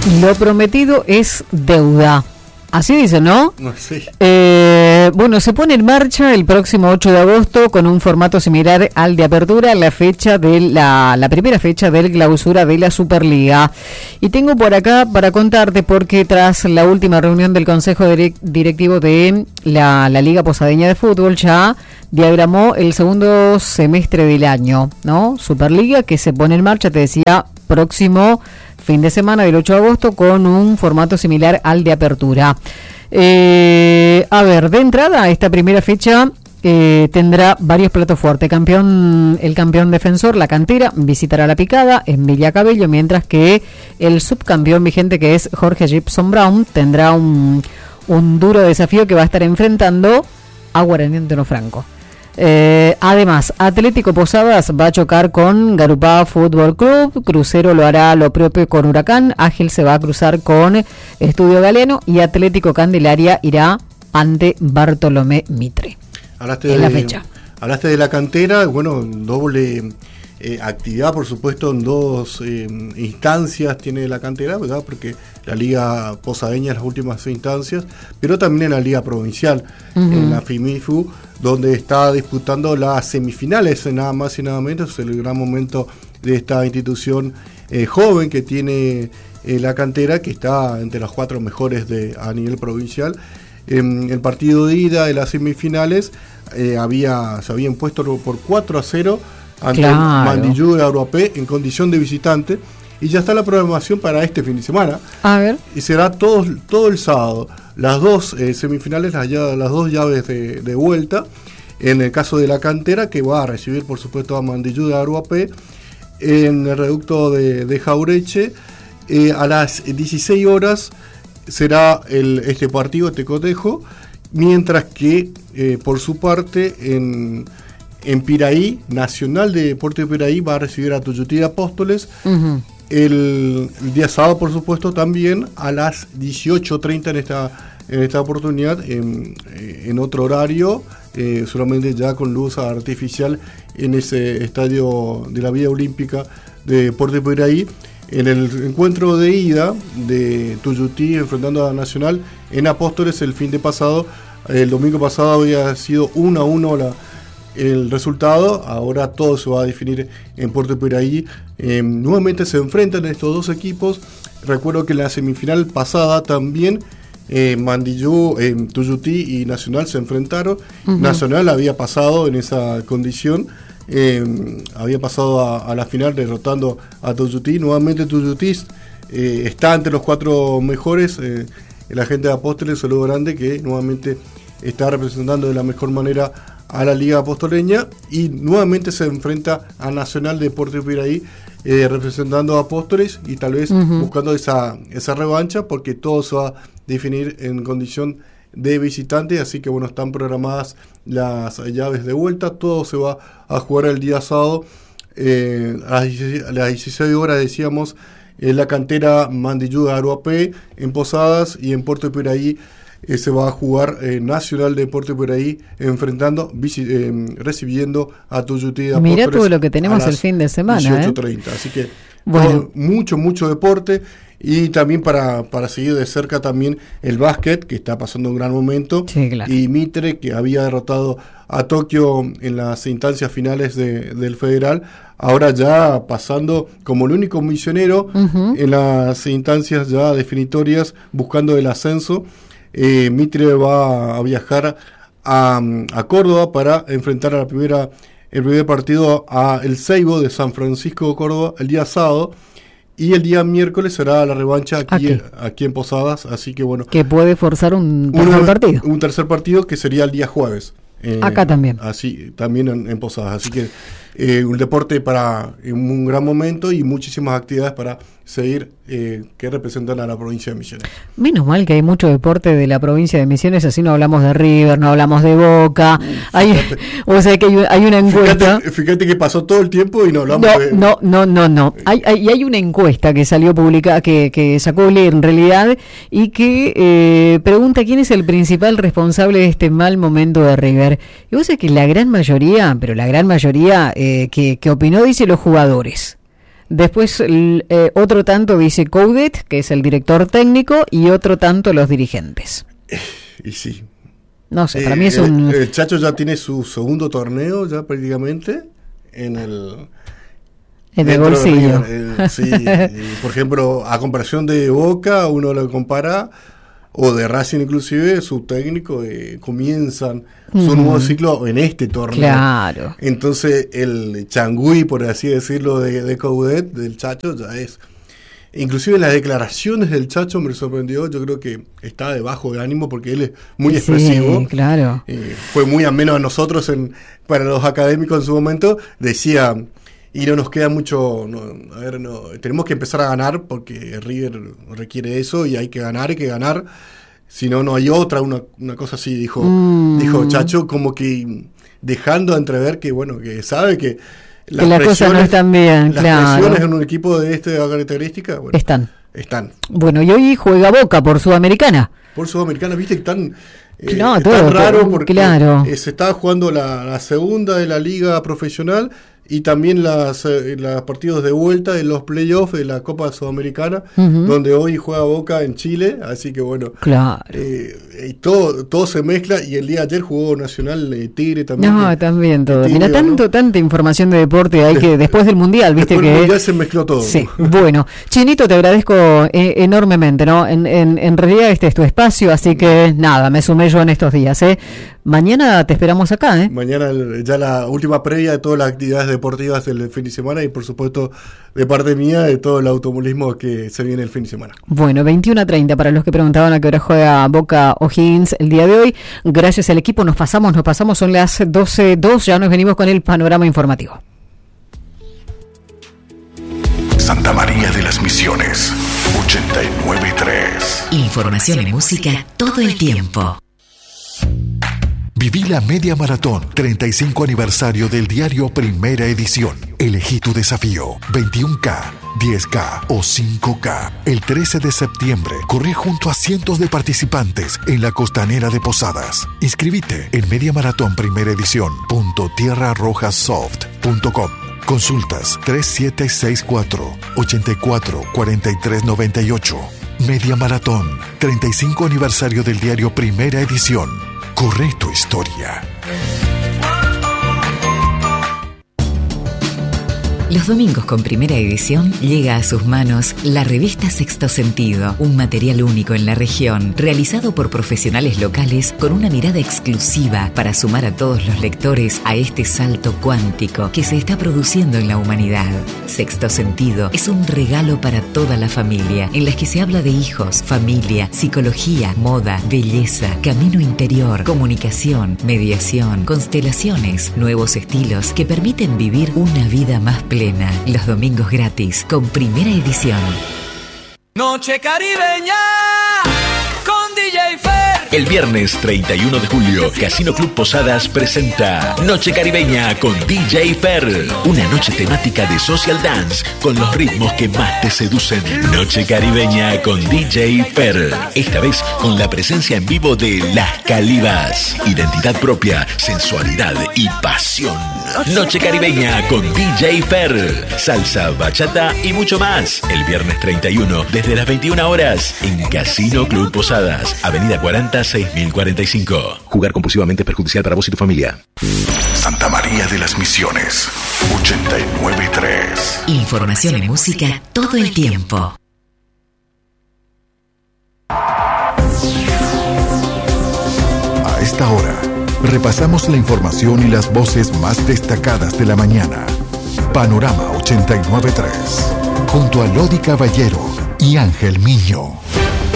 Lo prometido es deuda. Así dice, ¿no? No sé. Bueno, se pone en marcha el próximo 8 de agosto con un formato similar al de apertura, la fecha de la primera fecha del clausura de la Superliga. Y tengo por acá para contarte porque tras la última reunión del Consejo Directivo de la Liga Posadeña de Fútbol ya diagramó el segundo semestre del año, ¿no? Superliga que se pone en marcha, te decía, próximo fin de semana del 8 de agosto con un formato similar al de apertura. A ver, de entrada, esta primera fecha tendrá varios platos fuertes. El campeón defensor, La Cantera, visitará La Picada en Villa Cabello, mientras que el subcampeón vigente, que es Jorge Gibson Brown, tendrá un duro desafío que va a estar enfrentando a Guaraní Antonio Franco. Además, Atlético Posadas va a chocar con Garupá Fútbol Club, Crucero lo hará lo propio con Huracán, Ágil se va a cruzar con Estudio Galeno y Atlético Candelaria irá ante Bartolomé Mitre. En la fecha. Hablaste de La Cantera, bueno, doble actividad, por supuesto, en dos instancias tiene La Cantera, ¿verdad? Porque la Liga Posadeña es las últimas instancias, pero también en la Liga Provincial, en la FIMIFU, donde está disputando las semifinales, nada más y nada menos. Es el gran momento de esta institución joven que tiene La Cantera, que está entre los 4 mejores a nivel provincial. El partido de ida de las semifinales se había impuesto por 4-0 ante Mandillú de Aruapé en condición de visitante, y ya está la programación para este fin de semana. A ver. Y será todo el sábado. Las dos semifinales, las dos llaves de vuelta. En el caso de La Cantera, que va a recibir, por supuesto, a Mandillú de Aruapé en el reducto de Jaureche. A las 16 horas será este partido, este cotejo. Mientras que, por su parte, en Piraí, Nacional de Deportes de Piraí va a recibir a Tuyutí de Apóstoles. El día sábado, por supuesto, también a las 18:30 en esta oportunidad, en otro horario, solamente ya con luz artificial en ese estadio de la Vía Olímpica de Deportes de Piraí. En el encuentro de ida de Tuyutí enfrentando a Nacional en Apóstoles el domingo pasado había sido 1-1 el resultado. Ahora todo se va a definir en Puerto Piraí. Nuevamente se enfrentan estos dos equipos. Recuerdo que en la semifinal pasada también Mandillú, Tuyutí y Nacional se enfrentaron. Nacional había pasado en esa condición, había pasado a la final derrotando a Tuyutí. Nuevamente Tuyutí está entre los 4 mejores. La gente de Apóstoles, saludo grande, que nuevamente está representando de la mejor manera a la Liga Apostoleña, y nuevamente se enfrenta a Nacional de Deportes Piraí, representando a Apóstoles y tal vez buscando esa revancha, porque todo se va a definir en condición de visitante. Así que bueno, están programadas las llaves de vuelta. Todo se va a jugar el día sábado a las 16 horas, decíamos, en La Cantera, Mandillú de Aruapé, en Posadas, y en Puerto Piraí se va a jugar Nacional de Deportes por ahí recibiendo a Tuyutí de Apóstoles. Mira todo lo que tenemos el fin de semana. 18:30, así que bueno, mucho deporte. Y también para seguir de cerca también el básquet, que está pasando un gran momento. Sí, claro. Y Mitre, que había derrotado a Tokio en las instancias finales del Federal, ahora ya pasando como el único misionero en las instancias ya definitorias, buscando el ascenso. Mitre va a viajar a Córdoba para enfrentar el primer partido a el Seibo de San Francisco de Córdoba el día sábado, y el día miércoles será la revancha aquí en Posadas. Así que bueno, que puede forzar un tercer partido que sería el día jueves. Acá también. Así, también en Posadas. Así que un deporte para un gran momento y muchísimas actividades para seguir que representan a la provincia de Misiones. Menos mal que hay mucho deporte de la provincia de Misiones, así no hablamos de River, no hablamos de Boca. O sea que hay una encuesta. Fíjate que pasó todo el tiempo y no hablamos de... No. Hay una encuesta que salió publicada, que sacó Uli en realidad, y que pregunta quién es el principal responsable de este mal momento de River. Y vos sabés que la gran mayoría que opinó dice los jugadores. Después otro tanto dice Coudet, que es el director técnico, y otro tanto los dirigentes. Y sí. No sé, para mí es un... El Chacho ya tiene su segundo torneo ya prácticamente en el bolsillo. Sí, por ejemplo, a comparación de Boca, uno lo compara, o de Racing inclusive, su técnico comienzan su nuevo ciclo en este torneo. Claro. Entonces el changüí, por así decirlo, de Coudet, del Chacho, ya es... Inclusive las declaraciones del Chacho me sorprendió. Yo creo que está de bajo de ánimo porque él es muy expresivo. Sí, claro. Fue muy ameno a nosotros, para los académicos en su momento. Decía, y no nos queda mucho, tenemos que empezar a ganar porque River requiere eso y hay que ganar. Si no, no hay otra, una cosa así, dijo Chacho, como que dejando a entrever que, bueno, que sabe que las cosas no están bien, las presiones en un equipo de esta característica, bueno, están. Bueno, y hoy juega Boca por Sudamericana. Por Sudamericana, viste que tan todo, raro porque se estaba jugando la segunda de la liga profesional y también los partidos de vuelta de los playoffs de la Copa Sudamericana, donde hoy juega Boca en Chile, así que bueno, claro. Y todo se mezcla, y el día de ayer jugó Nacional Tigre también. No, también todo. Tigre, Mira, tanta información de deporte hay que después del Mundial, viste después que... del Mundial se mezcló todo. Sí, bueno. Chinito, te agradezco enormemente, ¿no? En realidad este es tu espacio, así que nada, me sumé yo en estos días, ¿eh? Mañana te esperamos acá, ¿eh? Mañana ya la última previa de todas las actividades deportivas del fin de semana y por supuesto de parte mía de todo el automovilismo que se viene el fin de semana. Bueno, 21:30 para los que preguntaban a qué hora juega Boca O'Higgins el día de hoy. Gracias al equipo, nos pasamos, son las 12:02, ya nos venimos con el panorama informativo. Santa María de las Misiones, 89.3. Información y música todo el tiempo. Viví la Media Maratón, 35 aniversario del diario Primera Edición. Elegí tu desafío, 21K, 10K o 5K. El 13 de septiembre, corrí junto a cientos de participantes en la costanera de Posadas. Inscribite en mediamaratonprimeraedición.tierrarrojasoft.com. Consultas 3764-844398. Media Maratón, 35 aniversario del diario Primera Edición. Corre tu historia. Los domingos con Primera Edición llega a sus manos la revista Sexto Sentido, un material único en la región, realizado por profesionales locales con una mirada exclusiva para sumar a todos los lectores a este salto cuántico que se está produciendo en la humanidad. Sexto Sentido es un regalo para toda la familia, en las que se habla de hijos, familia, psicología, moda, belleza, camino interior, comunicación, mediación, constelaciones, nuevos estilos que permiten vivir una vida más plena. Los domingos gratis con Primera Edición. Noche caribeña con DJ Fer. El viernes 31 de julio, Casino Club Posadas presenta Noche Caribeña con DJ Fer. Una noche temática de social dance con los ritmos que más te seducen. Noche Caribeña con DJ Fer. Esta vez con la presencia en vivo de Las Calibas. Identidad propia, sensualidad y pasión. Noche Caribeña con DJ Fer. Salsa, bachata y mucho más. El viernes 31 desde las 21 horas en Casino Club Posadas, Avenida 40, 6045. Jugar compulsivamente es perjudicial para vos y tu familia. Santa María de las Misiones, 89.3. Información y música todo el tiempo. A esta hora, repasamos la información y las voces más destacadas de la mañana. Panorama 89.3, junto a Lodi Caballero y Ángel Miño.